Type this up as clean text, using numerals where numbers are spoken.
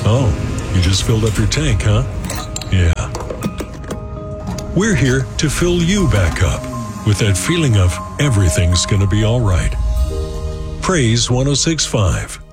Oh, you just filled up your tank, huh? Yeah. We're here to fill you back up with that feeling of everything's gonna be all right. Praise 106.5.